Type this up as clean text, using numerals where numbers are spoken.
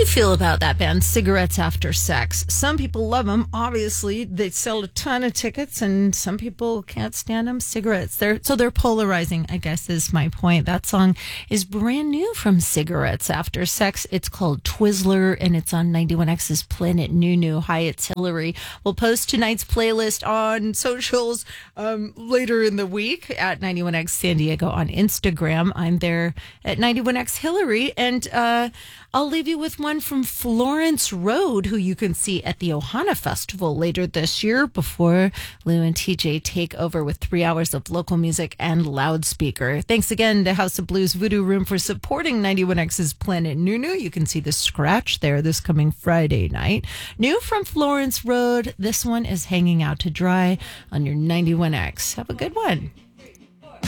feel about that band, Cigarettes After Sex? Some people love them. Obviously, they sell a ton of tickets, and some people can't stand them. Cigarettes. They're polarizing, I guess, is my point. That song is brand new from Cigarettes After Sex. It's called Twizzler, and it's on 91X's Planet Nunu. Hi, it's Hillary. We'll post tonight's playlist on socials later in the week at 91X San Diego on Instagram. I'm there at 91X Hillary, and I'll leave you with one from Florence Road, who you can see at the Ohana Festival later this year before Lou and TJ take over with 3 hours of local music and loudspeaker. Thanks again to House of Blues Voodoo Room for supporting 91X's Planet Nunu. You can see the scratch there this coming Friday night. New from Florence Road, this one is hanging out to dry on your 91X. Have a good one.